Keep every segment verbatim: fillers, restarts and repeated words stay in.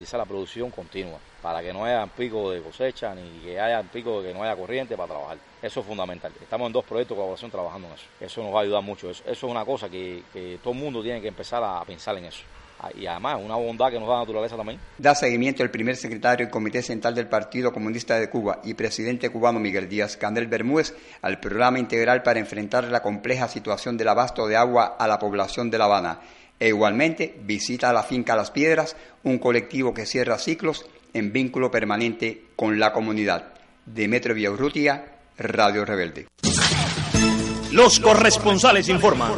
Esa es la producción continua, para que no haya pico de cosecha ni que haya pico de que no haya corriente para trabajar. Eso es fundamental. Estamos en dos proyectos de colaboración trabajando en eso. Eso nos va a ayudar mucho. Eso, eso es una cosa que, que todo el mundo tiene que empezar a pensar en eso. Y además, una bondad que nos da la naturaleza también. Da seguimiento el primer secretario del Comité Central del Partido Comunista de Cuba y presidente cubano Miguel Díaz-Canel Bermúdez al programa integral para enfrentar la compleja situación del abasto de agua a la población de La Habana. E igualmente visita a la finca Las Piedras, un colectivo que cierra ciclos en vínculo permanente con la comunidad. Demetrio Villaurrutia, Radio Rebelde. Los corresponsales informan.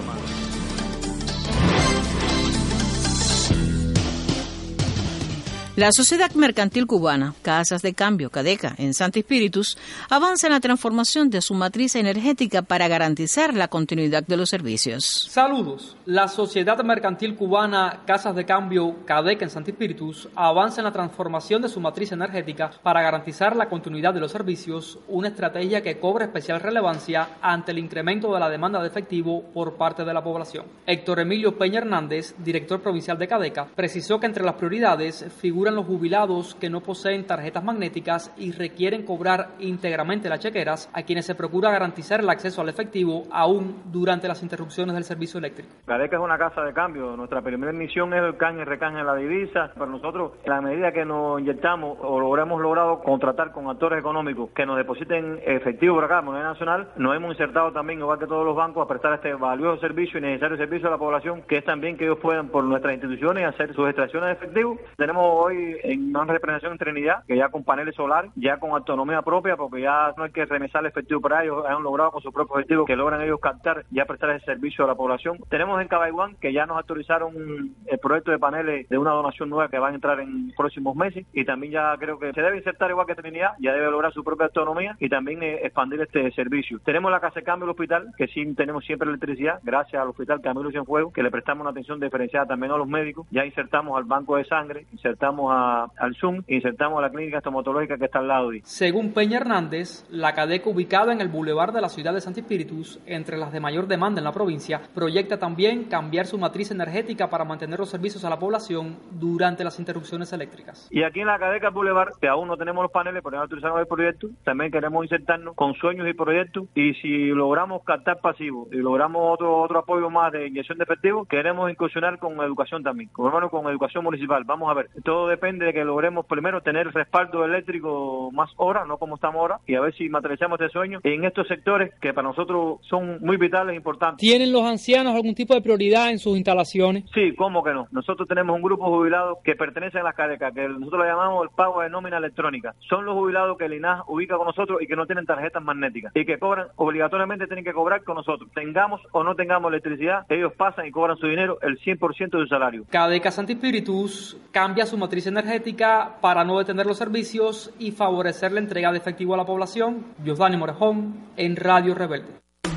La Sociedad Mercantil Cubana, Casas de Cambio, Cadeca, en Santi Espíritus, avanza en la transformación de su matriz energética para garantizar la continuidad de los servicios. Saludos. La Sociedad Mercantil Cubana, Casas de Cambio, Cadeca, en Santi Espíritus, avanza en la transformación de su matriz energética para garantizar la continuidad de los servicios, una estrategia que cobra especial relevancia ante el incremento de la demanda de efectivo por parte de la población. Héctor Emilio Peña Hernández, director provincial de Cadeca, precisó que entre las prioridades figuran los jubilados que no poseen tarjetas magnéticas y requieren cobrar íntegramente las chequeras, a quienes se procura garantizar el acceso al efectivo aún durante las interrupciones del servicio eléctrico. Cadeca es una casa de cambio. Nuestra primera misión es el canje y recanje de la divisa. Para nosotros, en la medida que nos inyectamos o lo hemos logrado contratar con actores económicos que nos depositen efectivo por acá, moneda nacional, nos hemos insertado también, igual que todos los bancos, a prestar este valioso servicio y necesario servicio a la población, que es también que ellos puedan, por nuestras instituciones, hacer sus extracciones de efectivo. Tenemos hoy en una representación en Trinidad, que ya con paneles solares, ya con autonomía propia, porque ya no hay que remesar el efectivo para ellos, han logrado con su propio efectivo que logran ellos captar, ya prestar ese servicio a la población. Tenemos en Cabaiguán, que ya nos autorizaron el proyecto de paneles de una donación nueva que va a entrar en próximos meses, y también ya creo que se debe insertar igual que Trinidad, ya debe lograr su propia autonomía y también eh, expandir este servicio. Tenemos la casa de cambio del hospital, que sí tenemos siempre electricidad, gracias al hospital Camilo Cienfuegos, que le prestamos una atención diferenciada también a los médicos. Ya insertamos al banco de sangre, insertamos a, al Zoom, insertamos a la clínica estomatológica que está al lado. Según Peña Hernández, la Cadeca, ubicada en el bulevar de la ciudad de Santi Espíritus, entre las de mayor demanda en la provincia, proyecta también cambiar su matriz energética para mantener los servicios a la población durante las interrupciones eléctricas. Y aquí en la Cadeca Boulevard, que aún no tenemos los paneles, pero ya autorizamos el proyecto, también queremos insertarnos con sueños y proyectos, y si logramos captar pasivos y logramos otro otro apoyo más de inyección de efectivo, queremos incursionar con educación también, con, hermano, con educación municipal. Vamos a ver, todo depende de que logremos primero tener respaldo eléctrico más horas, no como estamos ahora, y a ver si materializamos este sueño en estos sectores que para nosotros son muy vitales e importantes. ¿Tienen los ancianos algún tipo de prioridad en sus instalaciones? Sí, ¿cómo que no? Nosotros tenemos un grupo de jubilados que pertenecen a las Cadecas, que nosotros lo llamamos el pago de nómina electrónica. Son los jubilados que el I N A H ubica con nosotros y que no tienen tarjetas magnéticas y que cobran, obligatoriamente tienen que cobrar con nosotros. Tengamos o no tengamos electricidad, ellos pasan y cobran su dinero, el cien por ciento de su salario. Cadeca Santi Espíritus cambia su matriz energética para no detener los servicios y favorecer la entrega de efectivo a la población. Yosdani Morejón, en Radio Rebelde.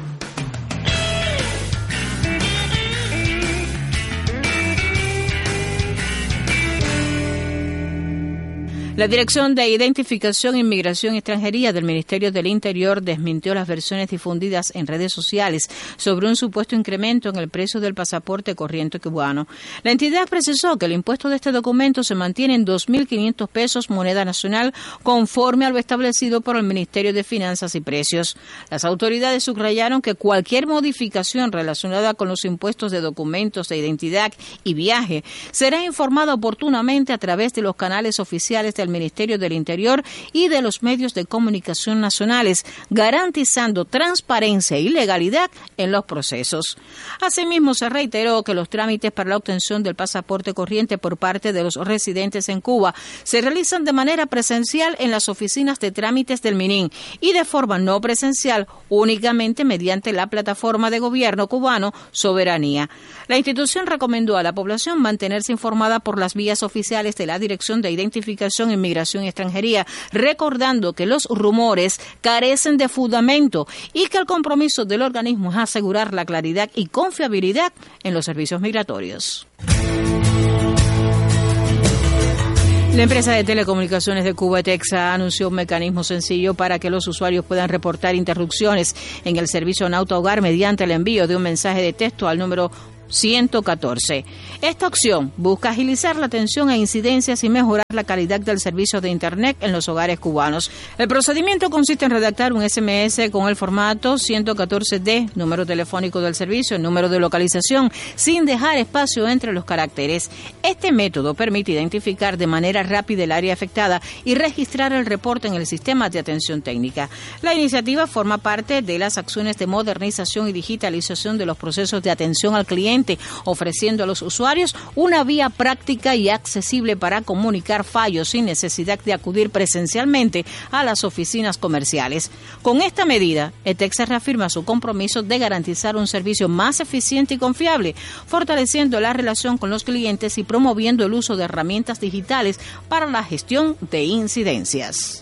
La Dirección de Identificación, Inmigración y Extranjería del Ministerio del Interior desmintió las versiones difundidas en redes sociales sobre un supuesto incremento en el precio del pasaporte corriente cubano. La entidad precisó que el impuesto de este documento se mantiene en dos mil quinientos pesos moneda nacional, conforme a lo establecido por el Ministerio de Finanzas y Precios. Las autoridades subrayaron que cualquier modificación relacionada con los impuestos de documentos de identidad y viaje será informada oportunamente a través de los canales oficiales del Ministerio del Interior y de los medios de comunicación nacionales, garantizando transparencia y legalidad en los procesos. Asimismo, se reiteró que los trámites para la obtención del pasaporte corriente por parte de los residentes en Cuba se realizan de manera presencial en las oficinas de trámites del MININ y de forma no presencial únicamente mediante la plataforma de gobierno cubano Soberanía. La institución recomendó a la población mantenerse informada por las vías oficiales de la Dirección de Identificación, Inmigración y Extranjería, recordando que los rumores carecen de fundamento y que el compromiso del organismo es asegurar la claridad y confiabilidad en los servicios migratorios. La empresa de telecomunicaciones de Cuba, Texa, anunció un mecanismo sencillo para que los usuarios puedan reportar interrupciones en el servicio Nauta Hogar mediante el envío de un mensaje de texto al número ciento catorce. Esta opción busca agilizar la atención a incidencias y mejorar la calidad del servicio de Internet en los hogares cubanos. El procedimiento consiste en redactar un ese eme ese con el formato ciento catorce de, número telefónico del servicio, número de localización, sin dejar espacio entre los caracteres. Este método permite identificar de manera rápida el área afectada y registrar el reporte en el sistema de atención técnica. La iniciativa forma parte de las acciones de modernización y digitalización de los procesos de atención al cliente, ofreciendo a los usuarios una vía práctica y accesible para comunicar fallos sin necesidad de acudir presencialmente a las oficinas comerciales. Con esta medida, ETEC reafirma su compromiso de garantizar un servicio más eficiente y confiable, fortaleciendo la relación con los clientes y promoviendo el uso de herramientas digitales para la gestión de incidencias.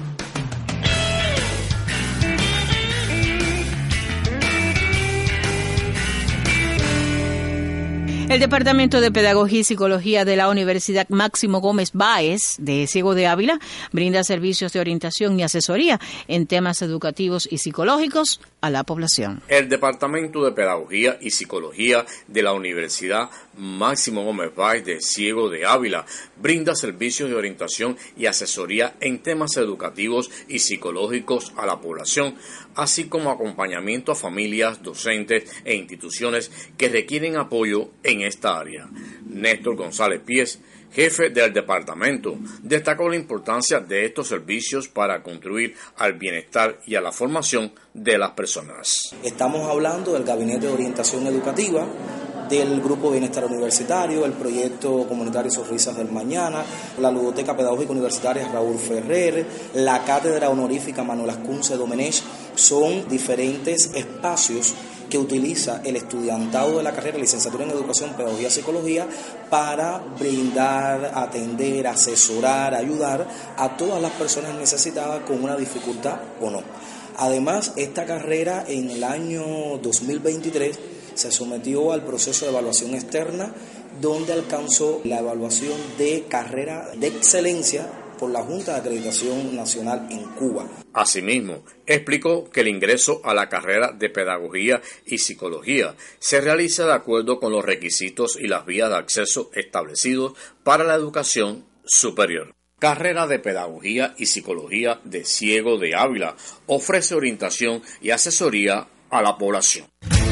El Departamento de Pedagogía y Psicología de la Universidad Máximo Gómez Báez de Ciego de Ávila brinda servicios de orientación y asesoría en temas educativos y psicológicos a la población. El Departamento de Pedagogía y Psicología de la Universidad Máximo Gómez Báez de Ciego de Ávila brinda servicios de orientación y asesoría en temas educativos y psicológicos a la población, así como acompañamiento a familias, docentes e instituciones que requieren apoyo en esta área. Néstor González Pies, jefe del departamento, destacó la importancia de estos servicios para contribuir al bienestar y a la formación de las personas. Estamos hablando del Gabinete de Orientación Educativa, del Grupo Bienestar Universitario, el Proyecto Comunitario Sonrisas del Mañana, la Ludoteca Pedagógica Universitaria Raúl Ferrer, la Cátedra Honorífica Manuel Ascunce Domenech. Son diferentes espacios que utiliza el estudiantado de la carrera de licenciatura en Educación, Pedagogía y Psicología para brindar, atender, asesorar, ayudar a todas las personas necesitadas con una dificultad o no. Además, esta carrera en el año dos mil veintitrés se sometió al proceso de evaluación externa, donde alcanzó la evaluación de carrera de excelencia por la Junta de Acreditación Nacional en Cuba. Asimismo, explicó que el ingreso a la carrera de Pedagogía y Psicología se realiza de acuerdo con los requisitos y las vías de acceso establecidos para la educación superior. Carrera de Pedagogía y Psicología de Ciego de Ávila ofrece orientación y asesoría a la población.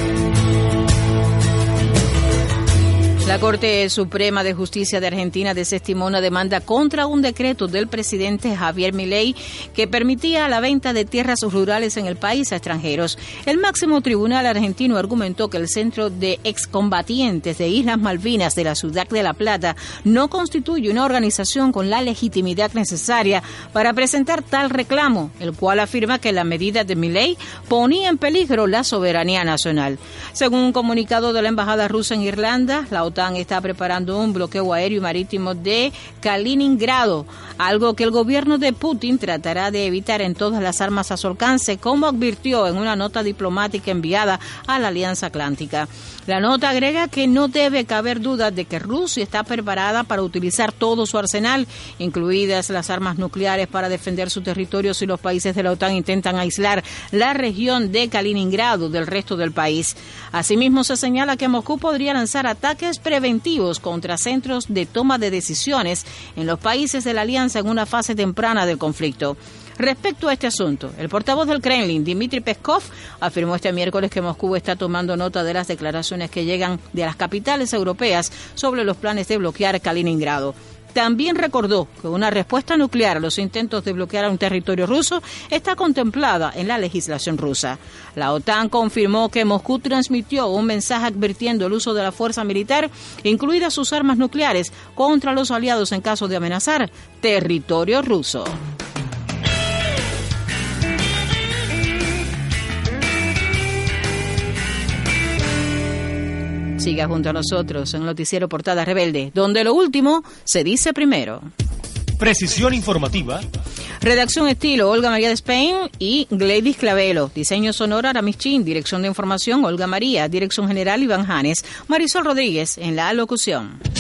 La Corte Suprema de Justicia de Argentina desestimó una demanda contra un decreto del presidente Javier Milei que permitía la venta de tierras rurales en el país a extranjeros. El máximo tribunal argentino argumentó que el Centro de Excombatientes de Islas Malvinas de la Ciudad de La Plata no constituye una organización con la legitimidad necesaria para presentar tal reclamo, el cual afirma que la medida de Milei ponía en peligro la soberanía nacional. Según un comunicado de la Embajada rusa en Irlanda, la OTAN está preparando un bloqueo aéreo y marítimo de Kaliningrado, algo que el gobierno de Putin tratará de evitar en todas las armas a su alcance, como advirtió en una nota diplomática enviada a la Alianza Atlántica. La nota agrega que no debe caber duda de que Rusia está preparada para utilizar todo su arsenal, incluidas las armas nucleares, para defender su territorio si los países de la OTAN intentan aislar la región de Kaliningrado del resto del país. Asimismo, se señala que Moscú podría lanzar ataques preventivos contra centros de toma de decisiones en los países de la alianza en una fase temprana del conflicto. Respecto a este asunto, el portavoz del Kremlin, Dmitry Peskov, afirmó este miércoles que Moscú está tomando nota de las declaraciones que llegan de las capitales europeas sobre los planes de bloquear Kaliningrado. También recordó que una respuesta nuclear a los intentos de bloquear a un territorio ruso está contemplada en la legislación rusa. La OTAN confirmó que Moscú transmitió un mensaje advirtiendo el uso de la fuerza militar, incluidas sus armas nucleares, contra los aliados en caso de amenazar territorio ruso. Siga junto a nosotros en el Noticiero Portada Rebelde, donde lo último se dice primero. Precisión informativa. Redacción estilo, Olga María de Spain y Gladys Clavelo. Diseño sonoro, Aramis Chin. Dirección de información, Olga María. Dirección general, Iván Janes. Marisol Rodríguez en la locución.